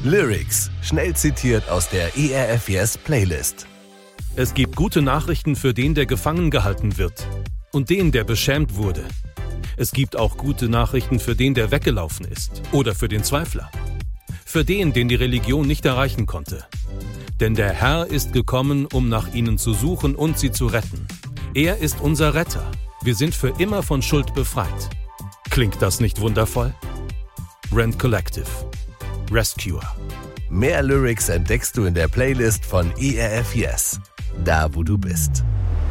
Lyrics, schnell zitiert aus der ERF Yes Playlist. Es gibt gute Nachrichten für den, der gefangen gehalten wird und den, der beschämt wurde. Es gibt auch gute Nachrichten für den, der weggelaufen ist oder für den Zweifler. Für den, den die Religion nicht erreichen konnte. Denn der Herr ist gekommen, um nach ihnen zu suchen und sie zu retten. Er ist unser Retter. Wir sind für immer von Schuld befreit. Klingt das nicht wundervoll? Rent Collective. Rescuer. Mehr Lyrics entdeckst du in der Playlist von ERF Yes, da wo du bist.